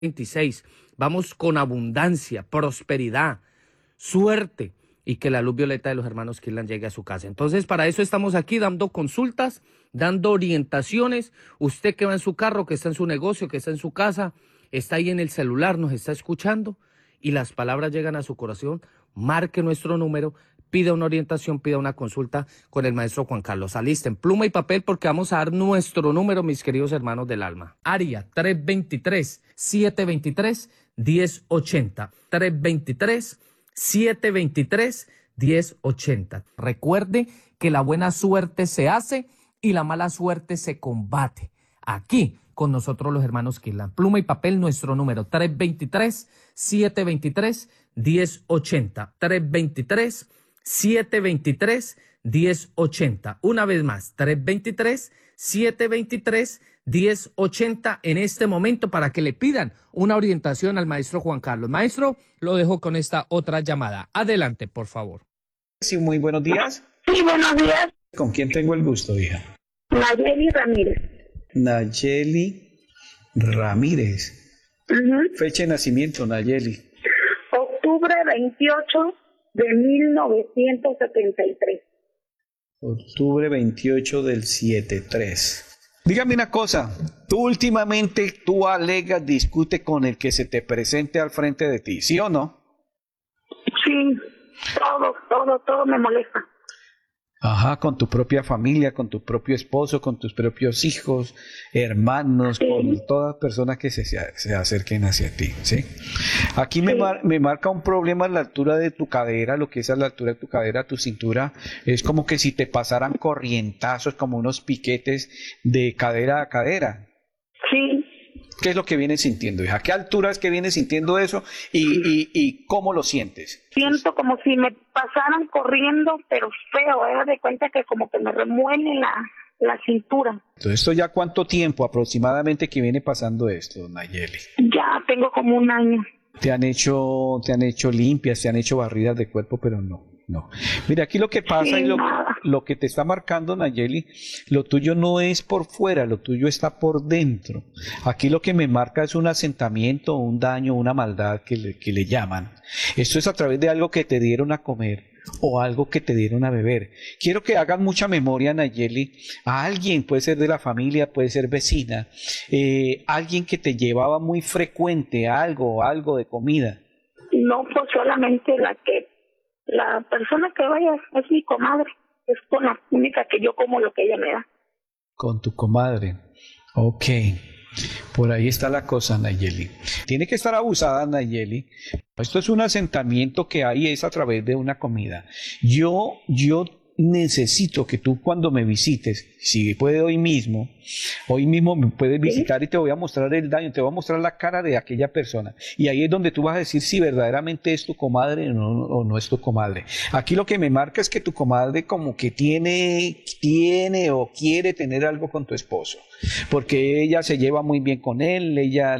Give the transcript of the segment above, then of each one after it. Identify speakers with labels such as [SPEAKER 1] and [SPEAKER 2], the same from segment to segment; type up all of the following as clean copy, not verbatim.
[SPEAKER 1] 26. Vamos con abundancia, prosperidad, suerte y que la luz violeta de los hermanos Kirlan llegue a su casa. Entonces, para eso estamos aquí dando consultas, dando orientaciones. Usted que va en su carro, que está en su negocio, que está en su casa, está ahí en el celular, nos está escuchando y las palabras llegan a su corazón, marque nuestro número, pida una orientación, pida una consulta con el maestro Juan Carlos. Alisten pluma y papel porque vamos a dar nuestro número, mis queridos hermanos del alma. Área 323-723-1080. 323-723-1080. Recuerde que la buena suerte se hace y la mala suerte se combate. Aquí con nosotros los hermanos Kirlan. Pluma y papel, nuestro número 323-723-1080. 323-723-1080. Una vez más, 323-723-1080 en este momento para que le pidan una orientación al maestro Juan Carlos. Maestro, lo dejo con esta otra llamada. Adelante, por favor.
[SPEAKER 2] Sí, muy buenos días.
[SPEAKER 3] Sí, buenos días.
[SPEAKER 2] ¿Con quién tengo el gusto, hija?
[SPEAKER 3] Nayeli Ramírez.
[SPEAKER 2] Nayeli Ramírez. Fecha de nacimiento, Nayeli.
[SPEAKER 3] Octubre 28 de 1973.
[SPEAKER 2] Octubre 28 del 73. Dígame una cosa, tú últimamente alegas, discutes con el que se te presente al frente de ti, ¿sí o no?
[SPEAKER 3] Sí, todo me molesta.
[SPEAKER 2] Ajá, con tu propia familia, con tu propio esposo, con tus propios hijos, hermanos, sí, con todas personas que se acerquen hacia ti, ¿sí? Aquí sí. me marca un problema a la altura de tu cadera, lo que es a la altura de tu cadera, tu cintura, es como que si te pasaran corrientazos, como unos piquetes de cadera a cadera.
[SPEAKER 3] Sí.
[SPEAKER 2] ¿Qué es lo que vienes sintiendo, hija? ¿A qué altura es que vienes sintiendo eso y cómo lo sientes?
[SPEAKER 3] Siento como si me pasaran corriendo, pero feo, de cuenta que como que me remueve la cintura.
[SPEAKER 2] Entonces, ¿esto ya cuánto tiempo aproximadamente que viene pasando esto, Nayeli?
[SPEAKER 3] Ya tengo como un año.
[SPEAKER 2] Te han hecho limpias, te han hecho barridas de cuerpo, pero no. Mira, aquí lo que pasa y lo que te está marcando, Nayeli, lo tuyo no es por fuera, lo tuyo está por dentro. Aquí lo que me marca es un asentamiento, un daño, una maldad que le llaman. Esto es a través de algo que te dieron a comer o algo que te dieron a beber. Quiero que hagas mucha memoria, Nayeli, a alguien, puede ser de la familia, puede ser vecina, alguien que te llevaba muy frecuente algo de comida.
[SPEAKER 3] No, pues solamente la persona que vaya es mi comadre, es con la única que yo como lo que ella me da.
[SPEAKER 2] Con tu comadre, ok. Por ahí está la cosa, Nayeli. Tiene que estar abusada, Nayeli. Esto es un asentamiento que hay, es a través de una comida. Yo necesito que tú cuando me visites, si puede hoy mismo me puedes visitar y te voy a mostrar el daño, te voy a mostrar la cara de aquella persona. Y ahí es donde tú vas a decir si verdaderamente es tu comadre o no es tu comadre. Aquí lo que me marca es que tu comadre como que tiene o quiere tener algo con tu esposo. Porque ella se lleva muy bien con él,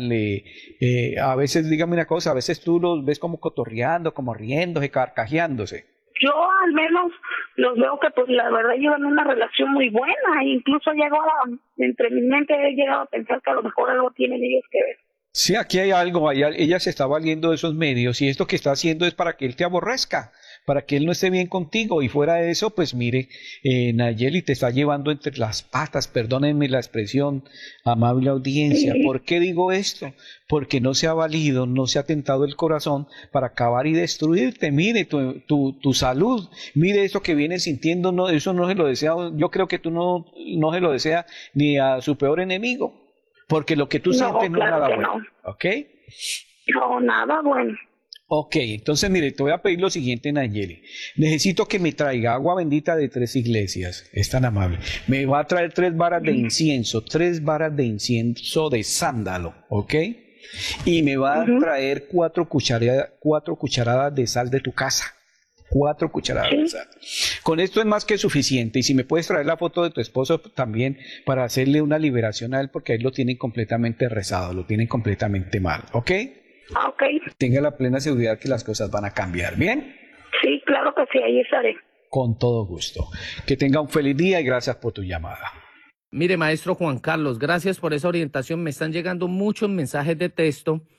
[SPEAKER 2] a veces, dígame una cosa, a veces tú los ves como cotorreando, como riéndose, carcajeándose.
[SPEAKER 3] Yo al menos los veo que pues la verdad llevan una relación muy buena, incluso entre mi mente he llegado a pensar que a lo mejor algo tienen ellos que ver.
[SPEAKER 2] Sí, aquí hay algo, ella se está valiendo de esos medios y esto que está haciendo es para que él te aborrezca, para que él no esté bien contigo y fuera de eso, pues mire, Nayeli te está llevando entre las patas, perdónenme la expresión, amable audiencia. ¿Por qué digo esto? Porque no se ha valido, no se ha tentado el corazón para acabar y destruirte. Mire tu salud, mire eso que vienes sintiendo, no, eso no se lo desea, yo creo que tú no se lo desea ni a su peor enemigo. Porque lo que tú sientes no es nada bueno, ¿ok?
[SPEAKER 3] No, nada bueno.
[SPEAKER 2] Ok, entonces mire, te voy a pedir lo siguiente, Nayeli. Necesito que me traiga agua bendita de 3 iglesias, es tan amable. Me va a traer 3 varas de incienso, 3 varas de incienso de sándalo, ¿ok? Y me va a traer 4 cucharadas de sal de tu casa. 4 cucharadas de sal. Con esto es más que suficiente. Y si me puedes traer la foto de tu esposo también para hacerle una liberación a él, porque ahí lo tienen completamente rezado, lo tienen completamente mal. ¿Ok?
[SPEAKER 3] Ok.
[SPEAKER 2] Tenga la plena seguridad que las cosas van a cambiar. ¿Bien?
[SPEAKER 3] Sí, claro que sí, ahí estaré.
[SPEAKER 2] Con todo gusto. Que tenga un feliz día y gracias por tu llamada.
[SPEAKER 1] Mire, maestro Juan Carlos, gracias por esa orientación. Me están llegando muchos mensajes de texto